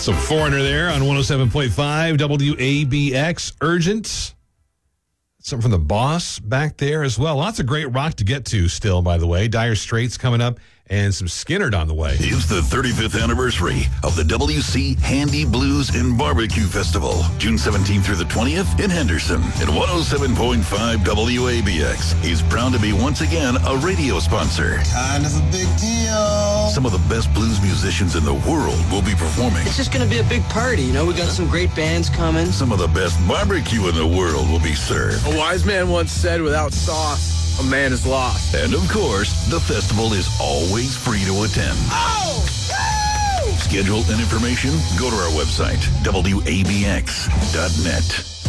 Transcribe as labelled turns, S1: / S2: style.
S1: Some Foreigner there on 107.5 WABX. Urgent. Something from the Boss back there as well. Lots of great rock to get to still, by the way. Dire Straits coming up and some Skynyrd on the way.
S2: It's the 35th anniversary of the WC Handy Blues and Barbecue Festival. June 17th through the 20th in Henderson. And 107.5 WABX is proud to be once again a radio sponsor.
S3: Kind of a big deal.
S2: Some of the best blues musicians in the world will be performing.
S4: It's just going to be a big party. You know, we got some great bands coming.
S2: Some of the best barbecue in the world will be served.
S5: A wise man once said, without sauce, a man is lost.
S2: And of course, the festival is always free to attend.
S3: Oh! Woo!
S2: Schedule and information, go to our website, WABX.net.